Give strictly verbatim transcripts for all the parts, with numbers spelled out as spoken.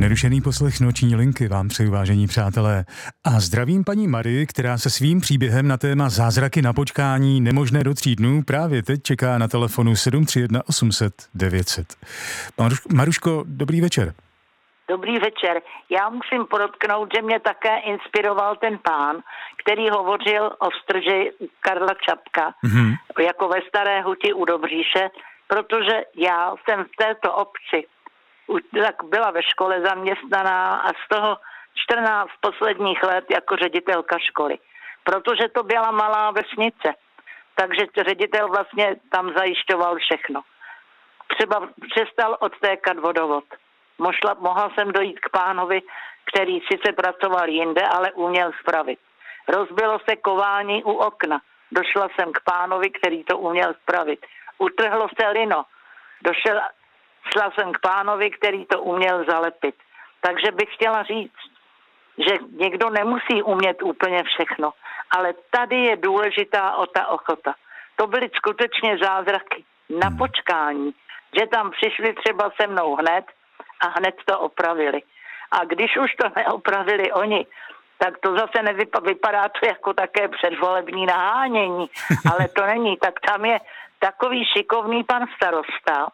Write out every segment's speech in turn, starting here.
Nerušený poslech Noční linky vám přeju, vážení přátelé. A zdravím paní Marii, která se svým příběhem na téma zázraky na počkání nemožné do tří dnů právě teď čeká na telefonu sedm tři jedna osm set devět set. Maruško, dobrý večer. Dobrý večer. Já musím podotknout, že mě také inspiroval ten pán, který hovořil o strži Karla Čapka, mm-hmm. jako ve Staré Huti u Dobříše, protože já jsem v této obci tak byla ve škole zaměstnaná a z toho čtrnáct posledních let jako ředitelka školy. Protože to byla malá vesnice, takže ředitel vlastně tam zajišťoval všechno. Třeba přestal odtékat vodovod. Mošla, mohla jsem dojít k pánovi, který sice pracoval jinde, ale uměl spravit. Rozbilo se kování u okna. Došla jsem k pánovi, který to uměl spravit. Utrhlo se lino. Došel, šla jsem k pánovi, který to uměl zalepit. Takže bych chtěla říct, že někdo nemusí umět úplně všechno, ale tady je důležitá o ta ochota. To byly skutečně zázraky na počkání, že tam přišli třeba se mnou hned a hned to opravili. A když už to neopravili oni, tak to zase nevypadá, vypadá to jako také předvolební nahánění, ale to není. Tak tam je takový šikovný pan starosta,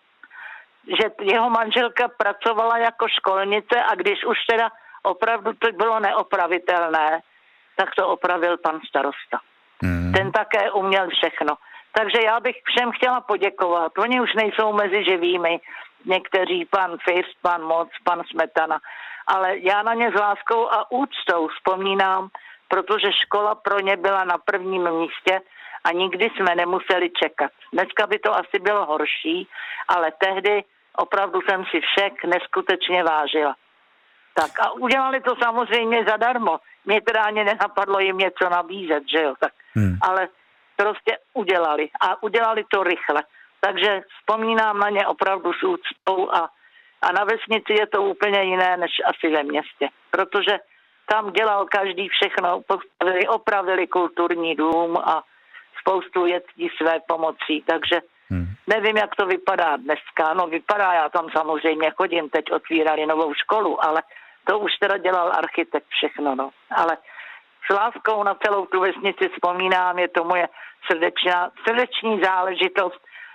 že jeho manželka pracovala jako školnice a když už teda opravdu to bylo neopravitelné, tak to opravil pan starosta. Mm. Ten také uměl všechno. Takže já bych všem chtěla poděkovat. Oni už nejsou mezi živými, někteří, pan First, pan Moc, pan Smetana, ale já na ně s láskou a úctou vzpomínám, protože škola pro ně byla na prvním místě a nikdy jsme nemuseli čekat. Dneska by to asi bylo horší, ale tehdy opravdu jsem si všech neskutečně vážila. Tak a udělali to samozřejmě zadarmo. Mě teda ani nenapadlo jim něco nabízet, že jo, tak. Hmm. Ale prostě udělali a udělali to rychle. Takže vzpomínám na ně opravdu s úctou a, a na vesnici je to úplně jiné než asi ve městě. Protože tam dělal každý všechno, postavili, opravili kulturní dům a spoustu věcí své pomocí, takže hmm. nevím, jak to vypadá dneska. No vypadá, já tam samozřejmě chodím, teď otvírali novou školu, ale to už teda dělal architekt všechno, no. Ale s láskou na celou tu vesnici vzpomínám, je to moje srdečná, srdeční záležitost